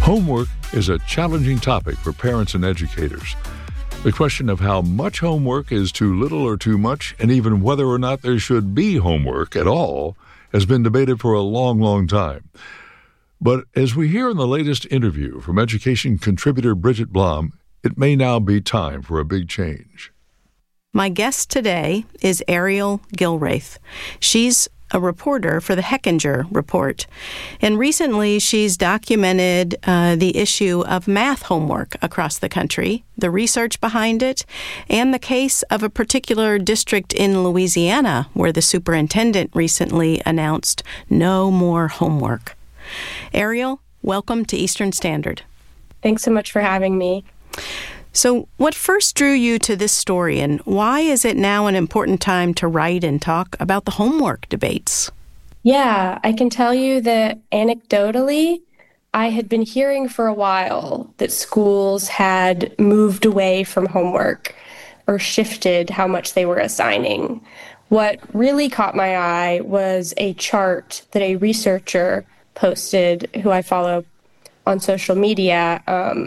Homework is a challenging topic for parents and educators. The question of how much homework is too little or too much, and even whether or not there should be homework at all, has been debated for a long, long time. But as we hear in the latest interview from education contributor Bridget Blom, it may now be time for a big change. My guest today is Ariel Gilraith. She's a reporter for the Hechinger Report. And recently, she's documented the issue of math homework across the country, the research behind it, and the case of a particular district in Louisiana where the superintendent recently announced no more homework. Ariel, welcome to Eastern Standard. Thanks so much for having me. So what first drew you to this story, and why is it now an important time to write and talk about the homework debates? Yeah, I can tell you that anecdotally, I had been hearing for a while that schools had moved away from homework or shifted how much they were assigning. What really caught my eye was a chart that a researcher posted, who I follow on social media,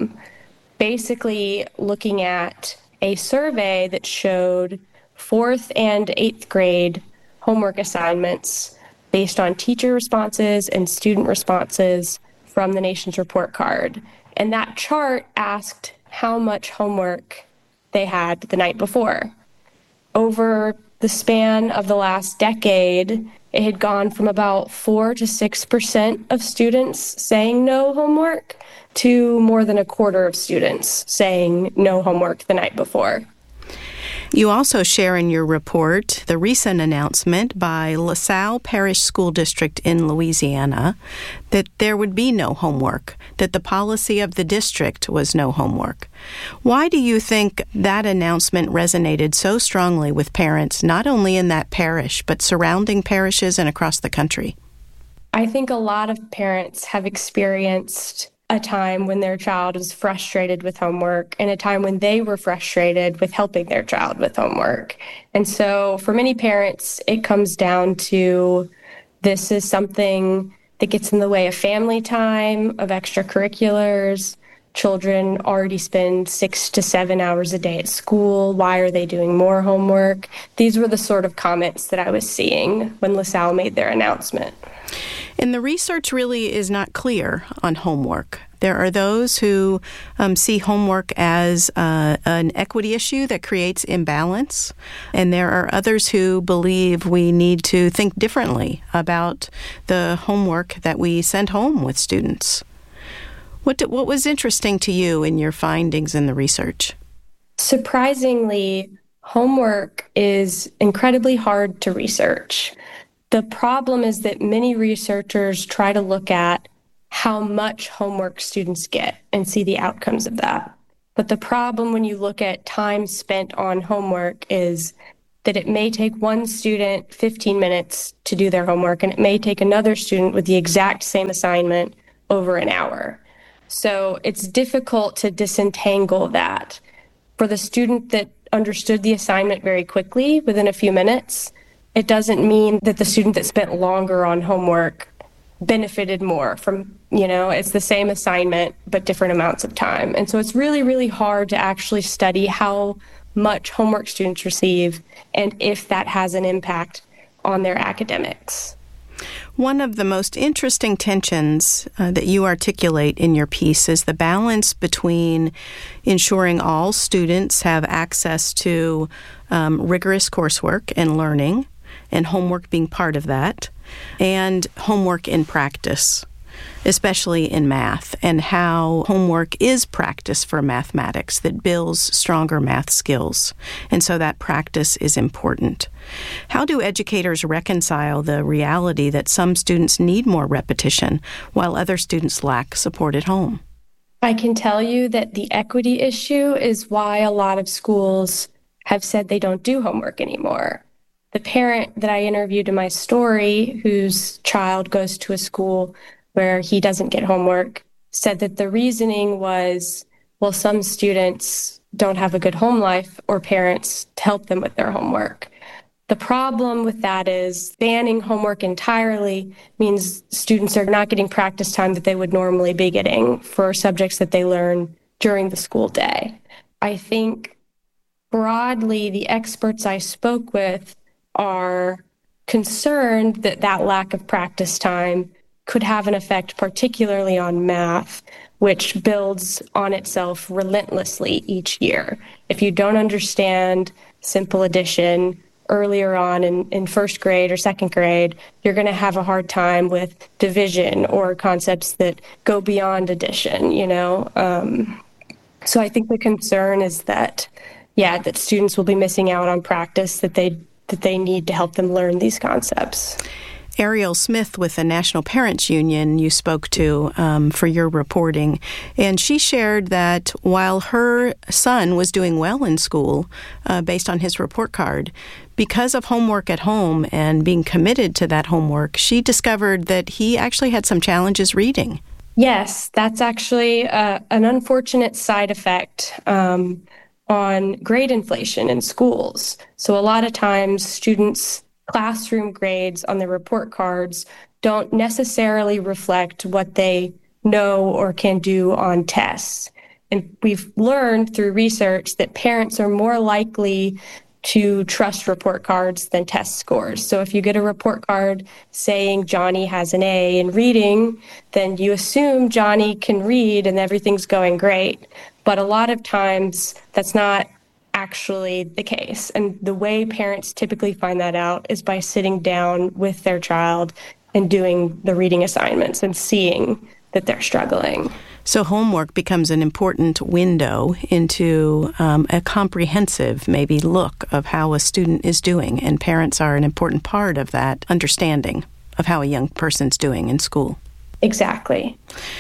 basically looking at a survey that showed 4th and 8th grade homework assignments based on teacher responses and student responses from the nation's report card. And that chart asked how much homework they had the night before. Over the span of the last decade, it had gone from about 4 to 6% of students saying no homework to more than a quarter of students saying no homework the night before. You also share in your report the recent announcement by LaSalle Parish School District in Louisiana that there would be no homework, that the policy of the district was no homework. Why do you think that announcement resonated so strongly with parents, not only in that parish, but surrounding parishes and across the country? I think a lot of parents have experienced a time when their child was frustrated with homework and a time when they were frustrated with helping their child with homework. And so for many parents, it comes down to this is something that gets in the way of family time, of extracurriculars. Children already spend 6 to 7 hours a day at school. Why are they doing more homework? These were the sort of comments that I was seeing when LaSalle made their announcement. And the research really is not clear on homework. There are those who see homework as an equity issue that creates imbalance, and there are others who believe we need to think differently about the homework that we send home with students. What was interesting to you in your findings in the research? Surprisingly, homework is incredibly hard to research. The problem is that many researchers try to look at how much homework students get and see the outcomes of that. But the problem when you look at time spent on homework is that it may take one student 15 minutes to do their homework, and it may take another student with the exact same assignment over an hour. So it's difficult to disentangle that. For the student that understood the assignment very quickly within a few minutes, it doesn't mean that the student that spent longer on homework benefited more from, it's the same assignment, but different amounts of time. And so it's really, really hard to actually study how much homework students receive and if that has an impact on their academics. One of the most interesting tensions that you articulate in your piece is the balance between ensuring all students have access to rigorous coursework and learning, and homework being part of that, and homework in practice, especially in math, and how homework is practice for mathematics that builds stronger math skills. And so that practice is important. How do educators reconcile the reality that some students need more repetition while other students lack support at home? I can tell you that the equity issue is why a lot of schools have said they don't do homework anymore. The parent that I interviewed in my story, whose child goes to a school where he doesn't get homework, said that the reasoning was, well, some students don't have a good home life or parents to help them with their homework. The problem with that is banning homework entirely means students are not getting practice time that they would normally be getting for subjects that they learn during the school day. I think broadly, the experts I spoke with are concerned that that lack of practice time could have an effect, particularly on math, which builds on itself relentlessly each year. If you don't understand simple addition earlier on in first grade or second grade, you're going to have a hard time with division or concepts that go beyond addition, So I think the concern is that students will be missing out on practice that they need to help them learn these concepts. Ariel Smith with the National Parents Union you spoke to for your reporting, and she shared that while her son was doing well in school based on his report card, because of homework at home and being committed to that homework, she discovered that he actually had some challenges reading. Yes, that's actually an unfortunate side effect on grade inflation in schools. So a lot of times students' classroom grades on their report cards don't necessarily reflect what they know or can do on tests. And we've learned through research that parents are more likely to trust report cards than test scores. So if you get a report card saying Johnny has an A in reading, then you assume Johnny can read and everything's going great. But a lot of times that's not actually the case. And the way parents typically find that out is by sitting down with their child and doing the reading assignments and seeing that they're struggling. So homework becomes an important window into a comprehensive, maybe, look of how a student is doing, and parents are an important part of that understanding of how a young person's doing in school. Exactly.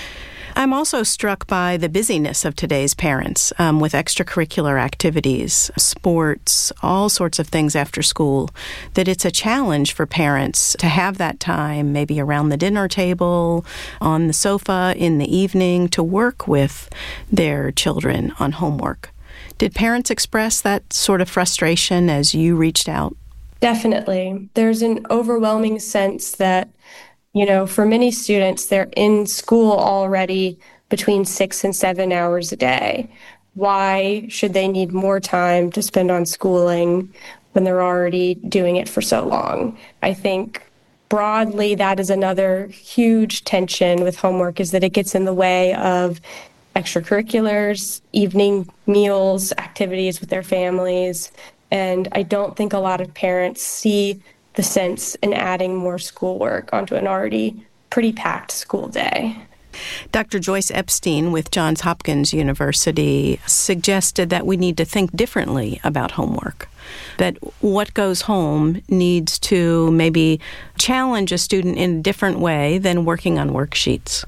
I'm also struck by the busyness of today's parents with extracurricular activities, sports, all sorts of things after school, that it's a challenge for parents to have that time, maybe around the dinner table, on the sofa in the evening, to work with their children on homework. Did parents express that sort of frustration as you reached out? Definitely. There's an overwhelming sense that for many students, they're in school already between 6 and 7 hours a day. Why should they need more time to spend on schooling when they're already doing it for so long? I think broadly that is another huge tension with homework, is that it gets in the way of extracurriculars, evening meals, activities with their families. And I don't think a lot of parents see the sense in adding more schoolwork onto an already pretty packed school day. Dr. Joyce Epstein with Johns Hopkins University suggested that we need to think differently about homework, that what goes home needs to maybe challenge a student in a different way than working on worksheets.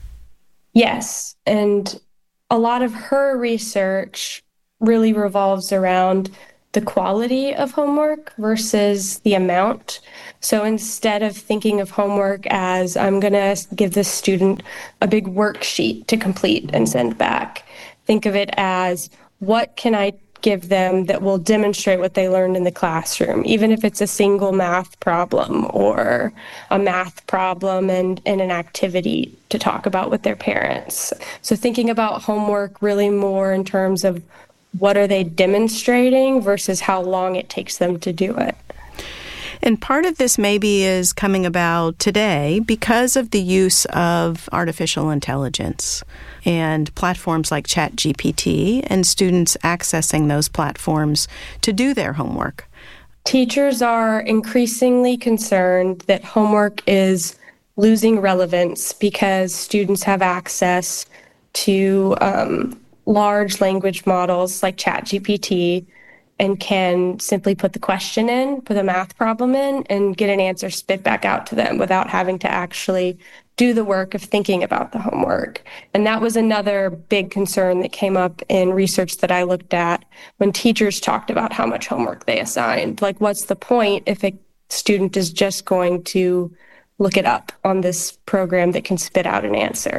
Yes, and a lot of her research really revolves around the quality of homework versus the amount. So instead of thinking of homework as I'm going to give this student a big worksheet to complete and send back, think of it as what can I give them that will demonstrate what they learned in the classroom, even if it's a single math problem or a math problem and an activity to talk about with their parents. So thinking about homework really more in terms of what are they demonstrating versus how long it takes them to do it. And part of this maybe is coming about today because of the use of artificial intelligence and platforms like ChatGPT and students accessing those platforms to do their homework. Teachers are increasingly concerned that homework is losing relevance because students have access to large language models like ChatGPT and can simply put the question in, put a math problem in, and get an answer spit back out to them without having to actually do the work of thinking about the homework. And that was another big concern that came up in research that I looked at when teachers talked about how much homework they assigned. Like, what's the point if a student is just going to look it up on this program that can spit out an answer?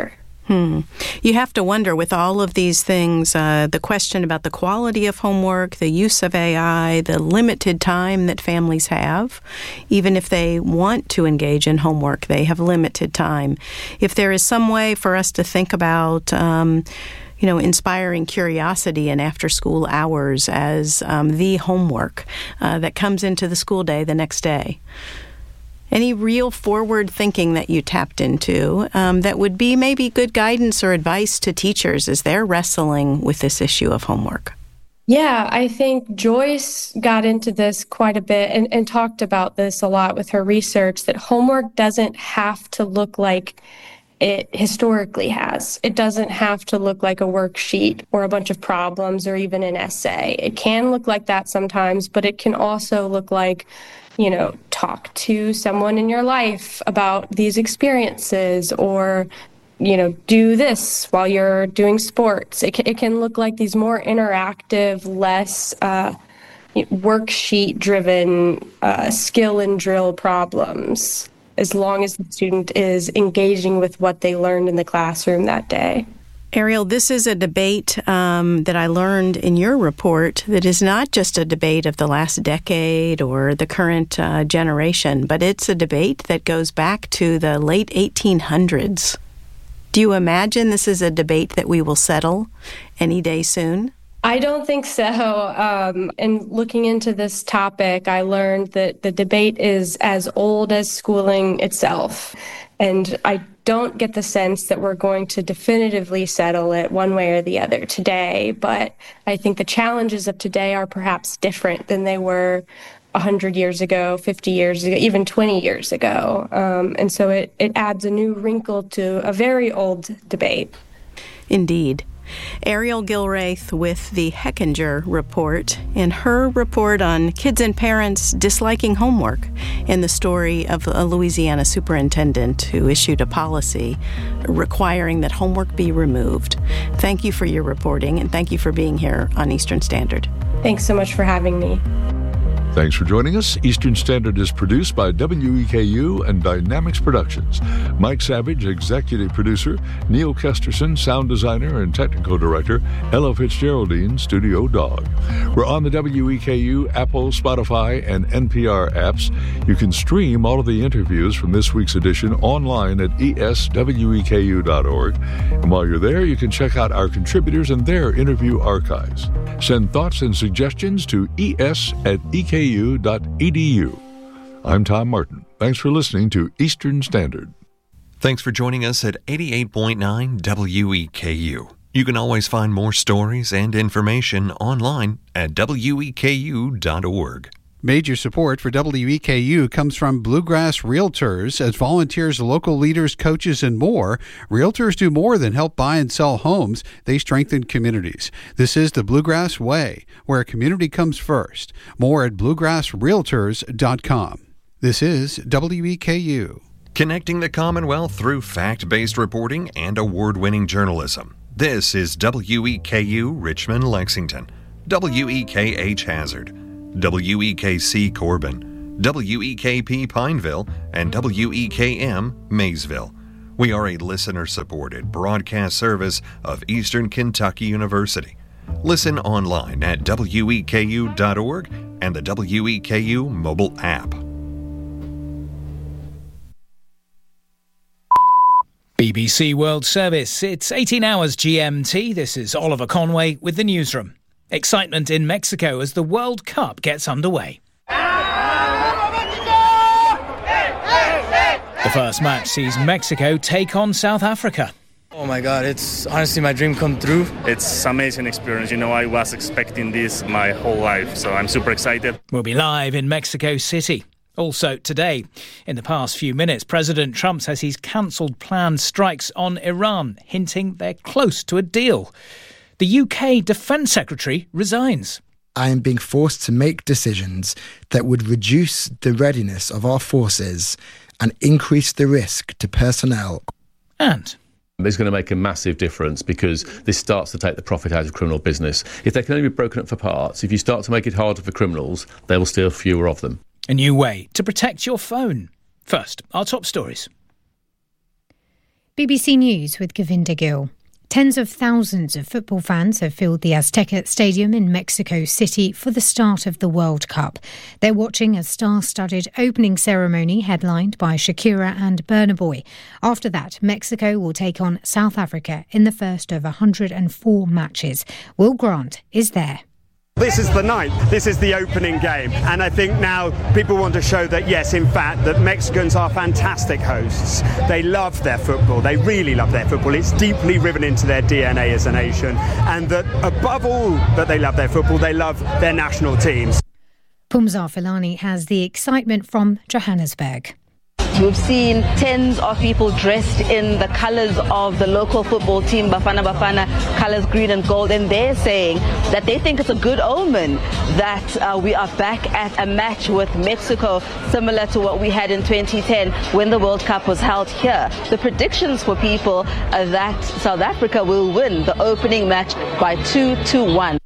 You have to wonder, with all of these things, the question about the quality of homework, the use of AI, the limited time that families have. Even if they want to engage in homework, they have limited time. If there is some way for us to think about inspiring curiosity in after-school hours as the homework that comes into the school day the next day. Any real forward thinking that you tapped into that would be maybe good guidance or advice to teachers as they're wrestling with this issue of homework? Yeah, I think Joyce got into this quite a bit and talked about this a lot with her research, that homework doesn't have to look like it historically has. It doesn't have to look like a worksheet or a bunch of problems or even an essay. It can look like that sometimes, but it can also look like, talk to someone in your life about these experiences, or, do this while you're doing sports. It can look like these more interactive, less worksheet-driven skill and drill problems, as long as the student is engaging with what they learned in the classroom that day. Ariel, this is a debate that I learned in your report that is not just a debate of the last decade or the current generation, but it's a debate that goes back to the late 1800s. Do you imagine this is a debate that we will settle any day soon? I don't think so. And looking into this topic, I learned that the debate is as old as schooling itself. And I don't get the sense that we're going to definitively settle it one way or the other today. But I think the challenges of today are perhaps different than they were 100 years ago, 50 years ago, even 20 years ago. And so it adds a new wrinkle to a very old debate. Indeed. Ariel Gilraith with the Hechinger Report, and her report on kids and parents disliking homework, and the story of a Louisiana superintendent who issued a policy requiring that homework be removed. Thank you for your reporting, and thank you for being here on Eastern Standard. Thanks so much for having me. Thanks for joining us. Eastern Standard is produced by WEKU and Dynamics Productions. Mike Savage, executive producer. Neil Kesterson, sound designer and technical director. Ella Fitzgeraldine, studio dog. We're on the WEKU, Apple, Spotify, and NPR apps. You can stream all of the interviews from this week's edition online at esweku.org. And while you're there, you can check out our contributors and their interview archives. Send thoughts and suggestions to es@eku.edu. I'm Tom Martin. Thanks for listening to Eastern Standard. Thanks for joining us at 88.9 WEKU. You can always find more stories and information online at weku.org. Major support for WEKU comes from Bluegrass Realtors. As volunteers, local leaders, coaches, and more, realtors do more than help buy and sell homes. They strengthen communities. This is the Bluegrass Way, where community comes first. More at bluegrassrealtors.com. This is WEKU. Connecting the Commonwealth through fact-based reporting and award-winning journalism. This is WEKU Richmond, Lexington, WEKH Hazard, WEKC Corbin, WEKP Pineville, and WEKM Maysville. We are a listener-supported broadcast service of Eastern Kentucky University. Listen online at weku.org and the WEKU mobile app. BBC World Service. It's 18 hours GMT. This is Oliver Conway with the newsroom. Excitement in Mexico as the World Cup gets underway. The first match sees Mexico take on South Africa. Oh my God, it's honestly my dream come true. It's an amazing experience. I was expecting this my whole life, so I'm super excited. We'll be live in Mexico City. Also today, in the past few minutes, President Trump says he's cancelled planned strikes on Iran, hinting they're close to a deal. The UK Defence Secretary resigns. I am being forced to make decisions that would reduce the readiness of our forces and increase the risk to personnel. And it's going to make a massive difference because this starts to take the profit out of criminal business. If they can only be broken up for parts, if you start to make it harder for criminals, they will steal fewer of them. A new way to protect your phone. First, our top stories. BBC News with Govinda Gill. Tens of thousands of football fans have filled the Azteca Stadium in Mexico City for the start of the World Cup. They're watching a star-studded opening ceremony headlined by Shakira and Burna Boy. After that, Mexico will take on South Africa in the first of 104 matches. Will Grant is there. This is the night, this is the opening game, and I think now people want to show that yes, in fact, that Mexicans are fantastic hosts. They love their football, they really love their football. It's deeply riven into their DNA as a nation, and that above all that they love their football, they love their national teams. Pumzar Filani has the excitement from Johannesburg. We've seen tens of people dressed in the colours of the local football team, Bafana Bafana, colours green and gold, and they're saying that they think it's a good omen that we are back at a match with Mexico, similar to what we had in 2010 when the World Cup was held here. The predictions for people are that South Africa will win the opening match by 2-1.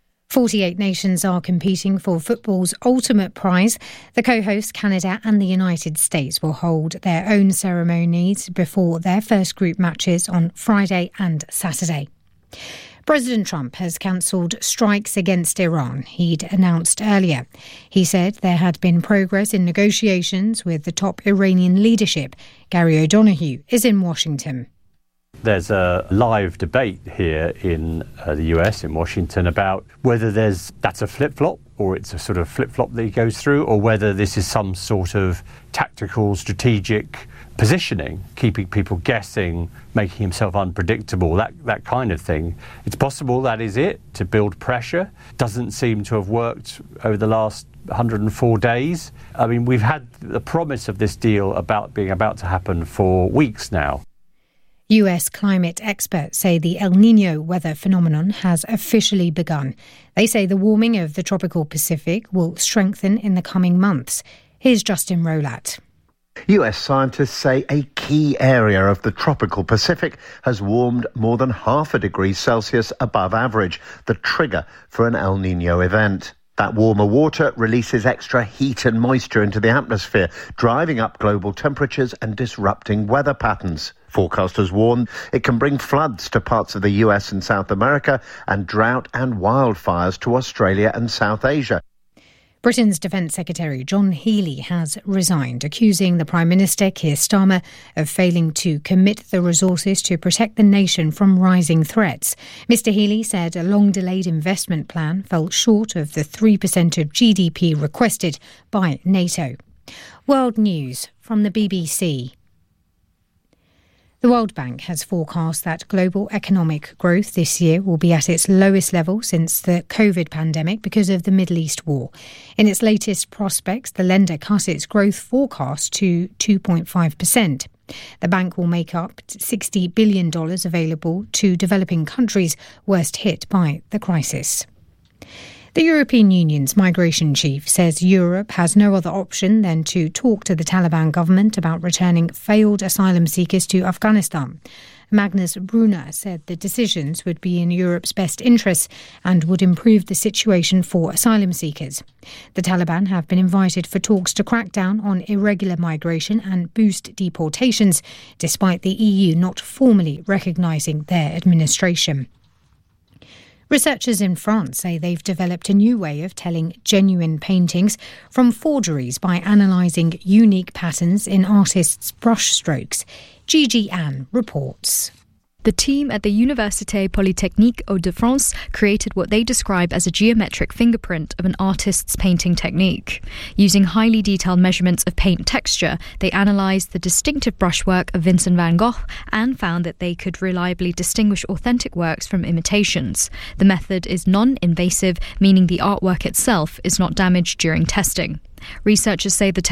48 nations are competing for football's ultimate prize. The co-hosts, Canada and the United States, will hold their own ceremonies before their first group matches on Friday and Saturday. President Trump has cancelled strikes against Iran he'd announced earlier. He said there had been progress in negotiations with the top Iranian leadership. Gary O'Donoghue is in Washington. There's a live debate here in the US, in Washington, about whether that's a flip-flop or it's a sort of flip-flop that he goes through, or whether this is some sort of tactical, strategic positioning, keeping people guessing, making himself unpredictable, that kind of thing. It's possible that is it, to build pressure. Doesn't seem to have worked over the last 104 days. I mean, we've had the promise of this deal being about to happen for weeks now. US climate experts say the El Niño weather phenomenon has officially begun. They say the warming of the tropical Pacific will strengthen in the coming months. Here's Justin Rolat. US scientists say a key area of the tropical Pacific has warmed more than 0.5 degrees Celsius above average, the trigger for an El Niño event. That warmer water releases extra heat and moisture into the atmosphere, driving up global temperatures and disrupting weather patterns. Forecasters warn it can bring floods to parts of the US and South America and drought and wildfires to Australia and South Asia. Britain's Defence Secretary John Healey has resigned, accusing the Prime Minister Keir Starmer of failing to commit the resources to protect the nation from rising threats. Mr Healey said a long-delayed investment plan fell short of the 3% of GDP requested by NATO. World News from the BBC. The World Bank has forecast that global economic growth this year will be at its lowest level since the COVID pandemic because of the Middle East war. In its latest prospects, the lender cut its growth forecast to 2.5%. The bank will make up $60 billion available to developing countries worst hit by the crisis. The European Union's migration chief says Europe has no other option than to talk to the Taliban government about returning failed asylum seekers to Afghanistan. Magnus Brunner said the decisions would be in Europe's best interests and would improve the situation for asylum seekers. The Taliban have been invited for talks to crack down on irregular migration and boost deportations, despite the EU not formally recognising their administration. Researchers in France say they've developed a new way of telling genuine paintings from forgeries by analysing unique patterns in artists' brushstrokes. Gigi Anne reports. The team at the Université Polytechnique Hauts-de-France created what they describe as a geometric fingerprint of an artist's painting technique. Using highly detailed measurements of paint texture, they analysed the distinctive brushwork of Vincent van Gogh and found that they could reliably distinguish authentic works from imitations. The method is non-invasive, meaning the artwork itself is not damaged during testing. Researchers say the